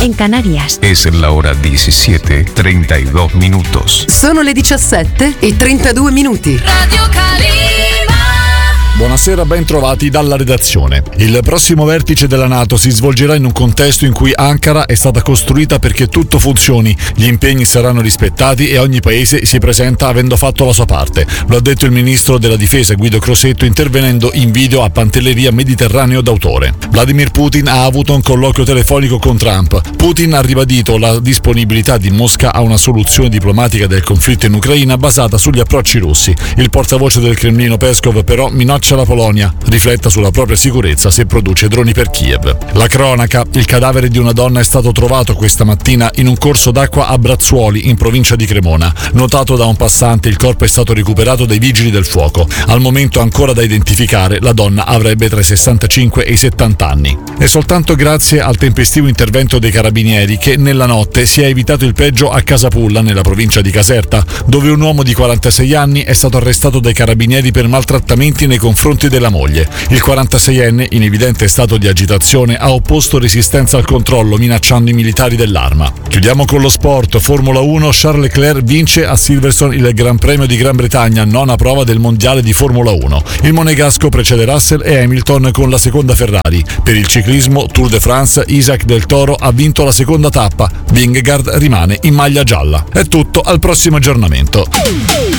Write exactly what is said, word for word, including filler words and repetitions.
en Canarias. Es la hora diecisiete treinta y dos minutos. Sono le diciassette e trentadue minuti. Radio Calima. Buonasera, ben trovati dalla redazione. Il prossimo vertice della NATO si svolgerà in un contesto in cui Ankara è stata costruita perché tutto funzioni, gli impegni saranno rispettati e ogni paese si presenta avendo fatto la sua parte. Lo ha detto il ministro della difesa Guido Crosetto intervenendo in video a Pantelleria Mediterraneo d'autore. Vladimir Putin ha avuto un colloquio telefonico con Trump. Putin ha ribadito la disponibilità di Mosca a una soluzione diplomatica del conflitto in Ucraina basata sugli approcci russi. Il portavoce del Cremlino Peskov però minaccia la Polonia, rifletta sulla propria sicurezza se produce droni per Kiev. La cronaca: il cadavere di una donna è stato trovato questa mattina in un corso d'acqua a Brazzuoli, in provincia di Cremona. Notato da un passante, il corpo è stato recuperato dai vigili del fuoco. Al momento ancora da identificare, la donna avrebbe tra i sessantacinque e i settanta anni. È soltanto grazie al tempestivo intervento dei carabinieri che nella notte si è evitato il peggio a Casapulla, nella provincia di Caserta, dove un uomo di quarantasei anni è stato arrestato dai carabinieri per maltrattamenti nei confronti della moglie. Il quarantaseienne, in evidente stato di agitazione, ha opposto resistenza al controllo, minacciando i militari dell'arma. Chiudiamo con lo sport. Formula uno, Charles Leclerc vince a Silverstone il Gran Premio di Gran Bretagna, nona prova del mondiale di Formula uno. Il monegasco precede Russell e Hamilton con la seconda Ferrari. Per il ciclismo Tour de France, Isaac Del Toro ha vinto la seconda tappa, Vingegaard rimane in maglia gialla. È tutto, al prossimo aggiornamento.